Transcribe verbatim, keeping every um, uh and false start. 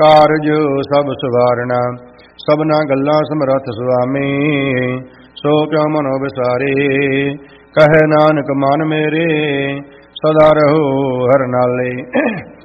ਕਾਰਜ ਸਭ ਸਵਾਰਣਾ, ਸਭਨਾ ਗੱਲਾਂ ਸਮਰੱਥ ਸੁਆਮੀ। ਸੋ ਕਿਉ ਮਨੋ ਵਿਸਾਰੇ, ਕਹੈ ਨਾਨਕ ਮਨ ਮੇਰੇ, ਸਦਾ ਰਹੋ ਹਰਿ ਨਾਲੇ।